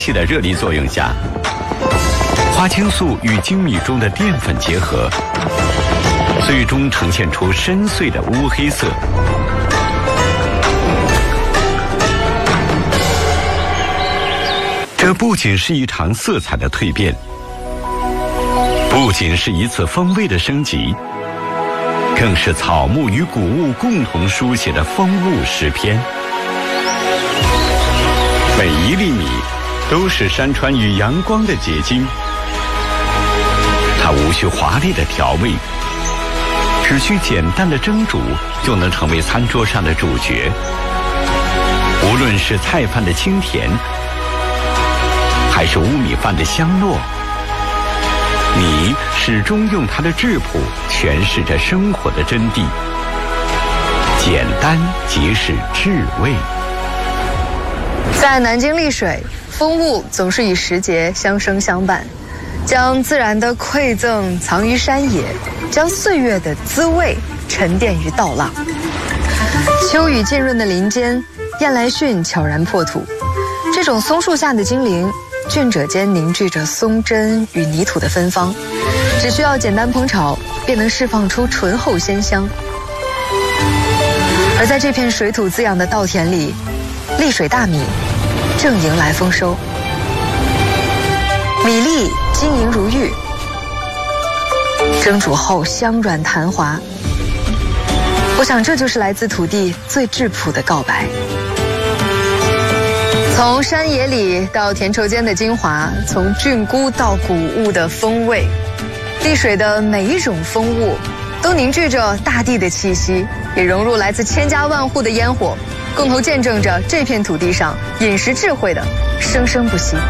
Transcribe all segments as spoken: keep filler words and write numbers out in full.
气的热力作用下，花青素与精米中的淀粉结合，最终呈现出深邃的乌黑色。这不仅是一场色彩的蜕变，不仅是一次风味的升级，更是草木与谷物共同书写的风物诗篇。每一粒米都是山川与阳光的结晶，它无需华丽的调味，只需简单的蒸煮就能成为餐桌上的主角。无论是菜饭的清甜，还是乌米饭的香糯，米始终用它的质朴诠释着生活的真谛。简单即是至味。 在南京丽水，风物总是与时节相生相伴，将自然的馈赠藏于山野，将岁月的滋味沉淀于稻浪。秋雨浸润的林间，燕来逊悄然破土。这种松树下的精灵，俊者间凝聚着松针与泥土的芬芳，只需要简单烹炒，便能释放出醇厚鲜香。而在这片水土滋养的稻田里，丽水大米正迎来丰收，米粒晶莹如玉，蒸煮后香软弹滑。我想这就是来自土地最质朴的告白。从山野里到田畴间的精华，从菌菇到谷物的风味，丽水的每一种风物都凝聚着大地的气息，也融入来自千家万户的烟火，共同见证着这片土地上饮食智慧的生生不息。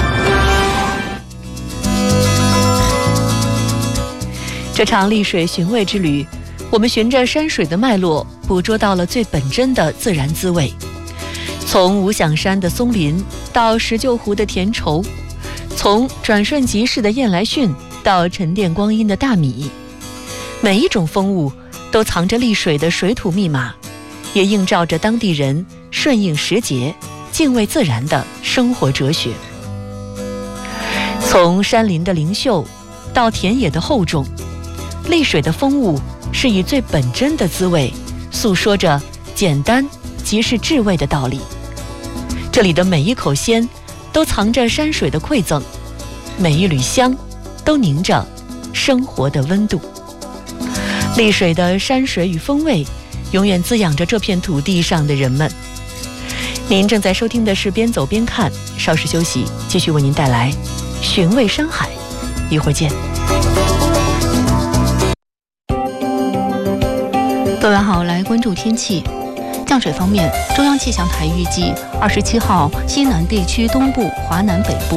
这场丽水寻味之旅，我们循着山水的脉络，捕捉到了最本真的自然滋味。从无响山的松林到石臼湖的田畴，从转瞬即逝的燕来逊到沉淀光阴的大米，每一种风物都藏着丽水的水土密码，也映照着当地人顺应时节、敬畏自然的生活哲学。从山林的灵秀到田野的厚重，丽水的风物是以最本真的滋味诉说着简单即是至味的道理。这里的每一口鲜都藏着山水的馈赠，每一缕香都凝着生活的温度。丽水的山水与风味永远滋养着这片土地上的人们。您正在收听的是边走边看，稍事休息，继续为您带来寻味山海，一会儿见。各位好，来关注天气。降水方面，中央气象台预计二十七号西南地区东部、华南北部